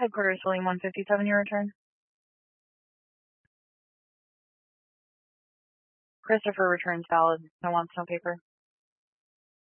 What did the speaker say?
Headquarters, William 157, your return. Christopher returns valid. No wants, no paper.